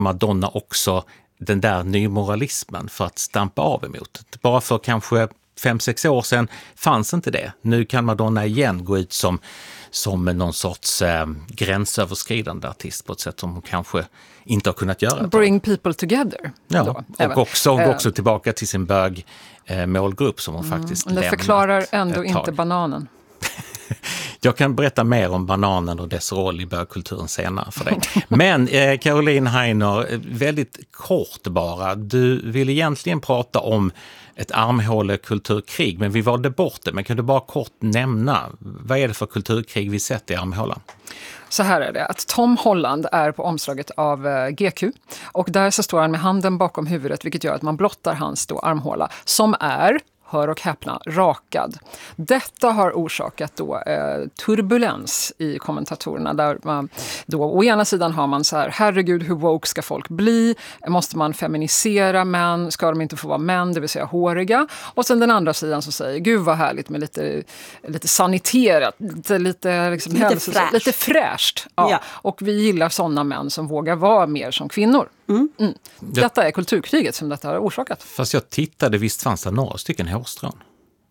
Madonna också den där nymoralismen för att stampa av emot. Bara för kanske 5-6 år sedan fanns inte det. Nu kan Madonna igen gå ut som någon sorts gränsöverskridande artist på ett sätt som hon kanske inte har kunnat göra. Bring people together. Ja, och också tillbaka till sin bög målgrupp som hon faktiskt lämnat. Det förklarar ändå inte bananen. Jag kan berätta mer om bananen och dess roll i bögkulturen senare för dig. Men Caroline Heiner, väldigt kort bara. Du vill egentligen prata om ett armhålekulturkrig, men vi valde bort det. Men kan du bara kort nämna, vad är det för kulturkrig vi sett i armhålan? Så här är det, att Tom Holland är på omslaget av GQ och där så står han med handen bakom huvudet, vilket gör att man blottar hans då armhåla som är, hör och häpna, rakad. Detta har orsakat då turbulens i kommentatorerna där man då å ena sidan har man så här, herregud hur woke ska folk bli? Måste man feminisera män? Ska de inte få vara män, det vill säga håriga? Och sen den andra sidan så säger, gud vad härligt med lite saniterat, lite fräscht. Ja. Och vi gillar sådana män som vågar vara mer som kvinnor. Detta är kulturkriget som detta har orsakat. Fast jag tittade, visst fanns det några stycken hårstrån.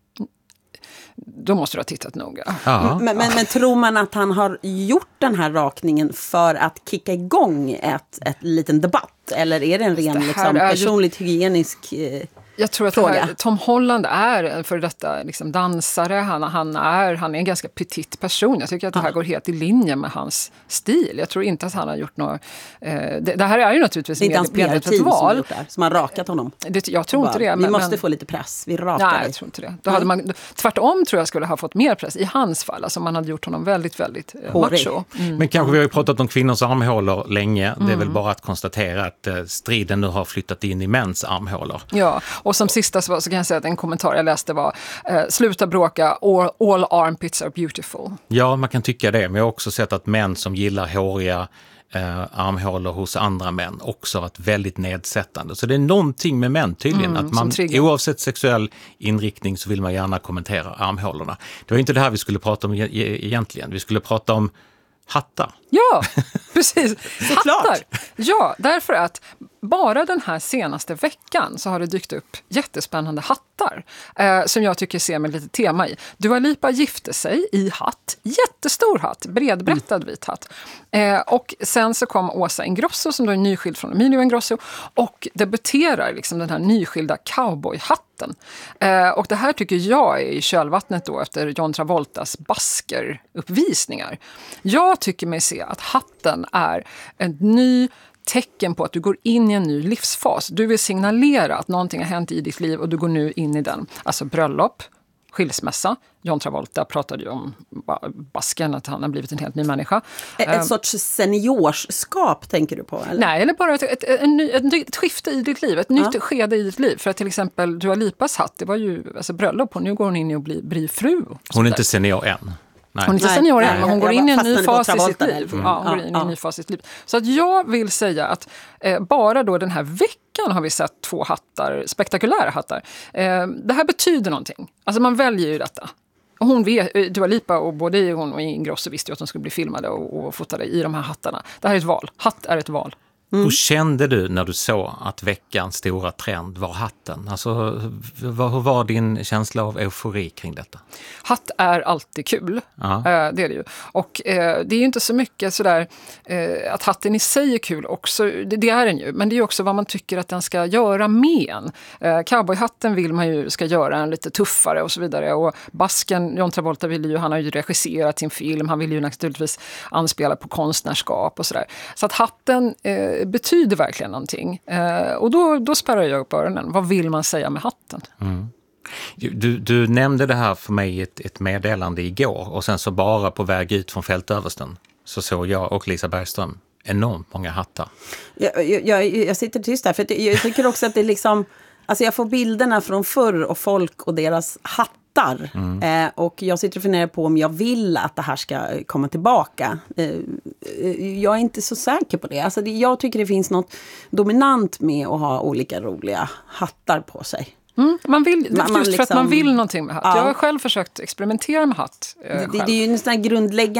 Då måste du ha tittat noga. Ja. Men tror man att han har gjort den här rakningen för att kicka igång ett liten debatt? Eller är det en ren personligt hygienisk jag tror att Tom Holland är för detta dansare. Han är en ganska petit person. Jag tycker att det här går helt i linje med hans stil. Jag tror inte att han har gjort något... Det här är ju naturligtvis ett medvetet val. Som har rakat honom. Jag tror inte det. Vi måste få lite press. Vi rakar Nej, jag tror inte det. Då hade man, tvärtom tror jag skulle ha fått mer press i hans fall. Alltså man hade gjort honom väldigt, väldigt macho. Men kanske vi har ju pratat om kvinnors armhålor länge. Det är väl bara att konstatera att striden nu har flyttat in i mäns armhålor. Ja, och som sista så kan jag säga att en kommentar jag läste var sluta bråka, all armpits are beautiful. Ja, man kan tycka det. Men jag har också sett att män som gillar håriga armhålor hos andra män också har varit väldigt nedsättande. Så det är någonting med män tydligen. Att man oavsett sexuell inriktning så vill man gärna kommentera armhålorna. Det var inte det här vi skulle prata om egentligen. Vi skulle prata om hattar. Ja, precis. Hattar. Ja, därför att bara den här senaste veckan så har det dykt upp jättespännande hattar som jag tycker ser med lite tema i. Dua Lipa gifte sig i hatt, jättestor hatt, bredbrättad vit hatt. Och sen så kom Åsa Ingrosso som då är nyskild från Emilio Ingrosso och debuterar den här nyskilda cowboyhatten. Och det här tycker jag är i kölvattnet då efter John Travoltas baskeruppvisningar. Jag tycker mig se att hatten är en ny tecken på att du går in i en ny livsfas. Du vill signalera att någonting har hänt i ditt liv och du går nu in i den. Alltså bröllop, skilsmässa. John Travolta pratade ju om basken, att han har blivit en helt ny människa. Ett sorts seniorskap tänker du på? Eller? Nej, eller bara ett skifte i ditt liv, ett nytt skede i ditt liv. För att till exempel Dua Lipas hatt, det var ju bröllop och nu går hon in i att bli fru. Hon är inte senior än. Nej. Hon är inte senior än, men hon går in i en ny fas i sitt liv. Ja, hon går in i en ny fas i sitt liv. Så att jag vill säga att bara då den här veckan har vi sett 2 hattar, spektakulära hattar. Det här betyder någonting. Alltså man väljer ju detta. Och hon vet, Dua Lipa och både hon och Ingrosso visste ju att de skulle bli filmade och fotade i de här hattarna. Det här är ett val. Hatt är ett val. Hur kände du när du såg att veckans stora trend var hatten? Alltså, hur var din känsla av eufori kring detta? Hatt är alltid kul, det är det ju. Och det är ju inte så mycket sådär att hatten i sig är kul också, det är den ju. Men det är ju också vad man tycker att den ska göra med en. Cowboyhatten vill man ju ska göra en lite tuffare och så vidare. Och basken, John Travolta han har ju regisserat sin film, han vill ju naturligtvis anspela på konstnärskap och sådär. Så att hatten betyder verkligen någonting. Och då spärrar jag upp öronen. Vad vill man säga med hatten? Mm. Du nämnde det här för mig i ett meddelande igår och sen så bara på väg ut från fältöversten så såg jag och Lisa Bergström enormt många hattar. Jag sitter tyst där för jag tycker också att det är liksom, alltså jag får bilderna från förr och folk och deras hattar. Och jag sitter och funderar på om jag vill att det här ska komma tillbaka. Jag är inte så säker på det. Alltså jag tycker det finns något dominant med att ha olika roliga hattar på sig. Man vill, just för att man vill någonting med hatt. Jag har själv försökt experimentera med hatt. Det är ju en sån här grundläggande